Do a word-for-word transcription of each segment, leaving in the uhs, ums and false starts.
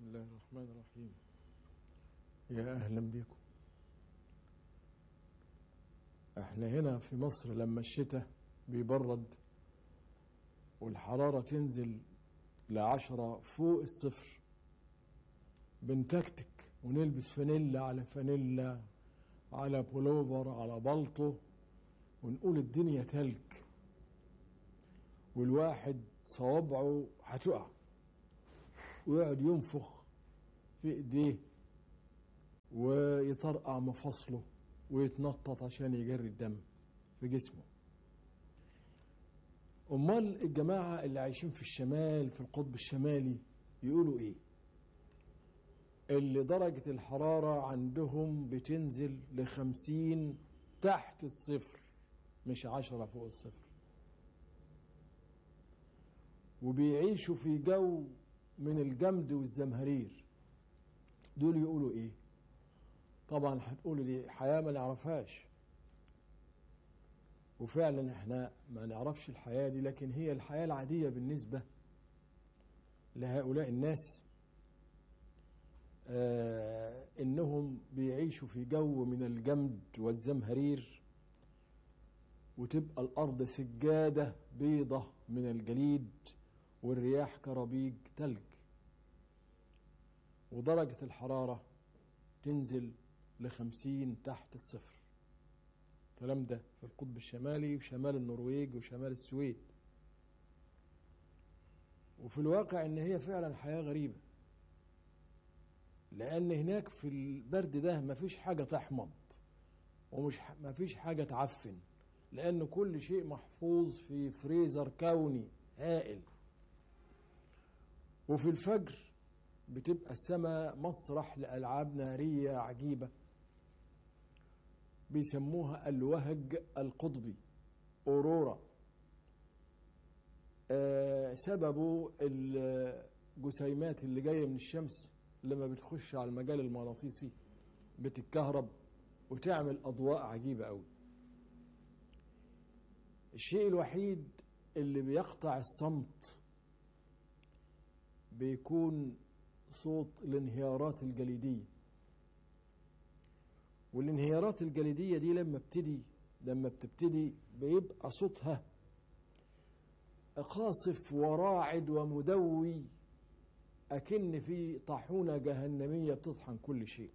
الله الرحمن الرحيم. يا أهلا بكم. احنا هنا في مصر لما الشتاء بيبرد والحرارة تنزل لعشرة فوق الصفر بنتكتك ونلبس فانيلا على فانيلا على بولوفر على بلطو ونقول الدنيا تلج، والواحد صوابعه هتقع ويقعد ينفخ في ايديه ويطرقع مفاصله ويتنطط عشان يجري الدم في جسمه. امال الجماعة اللي عايشين في الشمال في القطب الشمالي يقولوا ايه؟ اللي درجة الحرارة عندهم بتنزل لخمسين تحت الصفر مش عشرة فوق الصفر، وبيعيشوا في جو من الجمد والزمهرير. دول يقولوا ايه؟ طبعا هتقولوا دي حياة ما نعرفهاش، وفعلا احنا ما نعرفش الحياة دي، لكن هي الحياة العادية بالنسبة لهؤلاء الناس. آه انهم بيعيشوا في جو من الجمد والزمهرير، وتبقى الارض سجادة بيضة من الجليد والرياح كرابيج تلج، ودرجة الحرارة تنزل لخمسين تحت الصفر. الكلام ده في القطب الشمالي وشمال النرويج وشمال السويد. وفي الواقع ان هي فعلا حياة غريبة، لان هناك في البرد ده مفيش حاجة تحمض ومش مفيش حاجة تعفن، لان كل شيء محفوظ في فريزر كوني هائل. وفي الفجر بتبقى السماء مسرح لألعاب نارية عجيبة بيسموها الوهج القطبي أورورا. آه سببه الجسيمات اللي جاية من الشمس لما بتخش على المجال المغناطيسي بتتكهرب وتعمل أضواء عجيبة أوي. الشيء الوحيد اللي بيقطع الصمت بيكون صوت الانهيارات الجليدية، والانهيارات الجليدية دي لما بتبتدي لما بتبتدي بيبقى صوتها قاصف وراعد ومدوي، أكن في طاحونة جهنمية بتطحن كل شيء.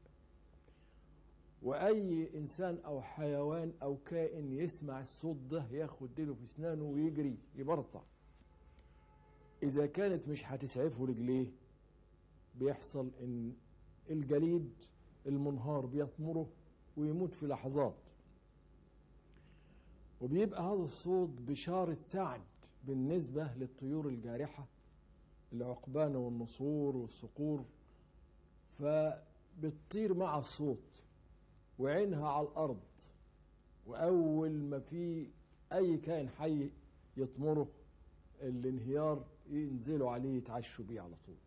وأي إنسان أو حيوان أو كائن يسمع الصوت ده ياخد ديله في أسنانه ويجري يبرطع. إذا كانت مش هتسعفه رجليه بيحصل إن الجليد المنهار بيطمره ويموت في لحظات. وبيبقى هذا الصوت بشارة سعد بالنسبة للطيور الجارحة، العقبان والنسور والصقور، فبتطير مع الصوت وعينها على الأرض، وأول ما في أي كائن حي يطمره الانهيار ينزلوا عليه يتعشوا بيه على طول.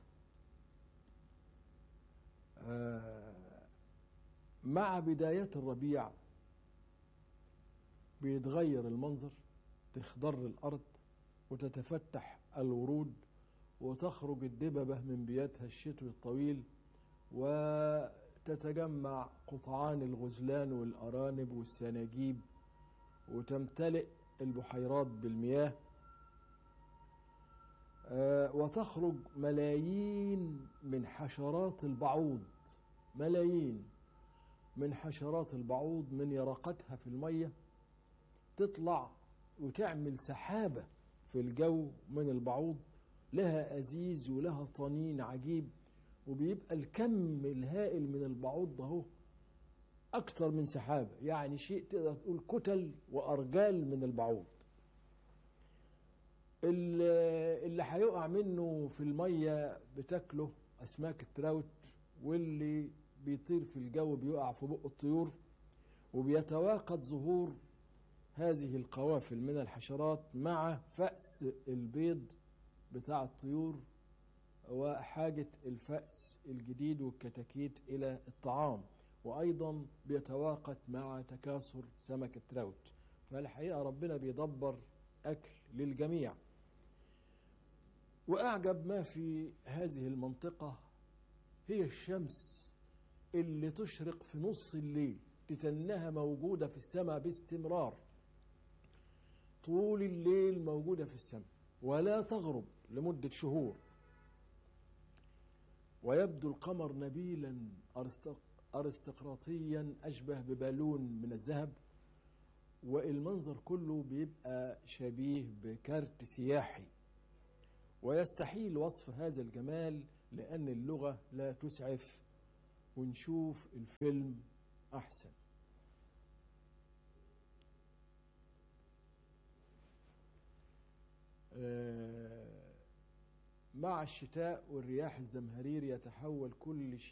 آه مع بدايات الربيع بيتغير المنظر، تخضر الأرض وتتفتح الورود وتخرج الدببة من بياتها الشتوي الطويل، وتتجمع قطعان الغزلان والأرانب والسناجيب وتمتلئ البحيرات بالمياه. آه وتخرج ملايين من حشرات البعوض، ملايين من حشرات البعوض من يرقتها في المية تطلع وتعمل سحابة في الجو من البعوض، لها أزيز ولها طنين عجيب. وبيبقى الكم الهائل من البعوض ده هو أكتر من سحابة، يعني شيء تقدر تقول كتل وأرجال من البعوض. اللي هيقع منه في المية بتاكله أسماك التراوت، واللي بيطير في الجو بيقع في بق الطيور. وبيتواقد ظهور هذه القوافل من الحشرات مع فأس البيض بتاع الطيور وحاجة الفأس الجديد والكتاكيت إلى الطعام، وأيضا بيتواقد مع تكاثر سمك التراوت. فالحقيقة ربنا بيدبر أكل للجميع. وأعجب ما في هذه المنطقة هي الشمس اللي تشرق في نص الليل، تتنها موجودة في السماء باستمرار طول الليل، موجودة في السماء ولا تغرب لمدة شهور. ويبدو القمر نبيلا أرستقراطيا أشبه ببالون من الذهب، والمنظر كله بيبقى شبيه بكارت سياحي. ويستحيل وصف هذا الجمال لأن اللغة لا تسعف، ونشوف الفيلم أحسن. مع الشتاء والرياح الزمهرير يتحول كل شيء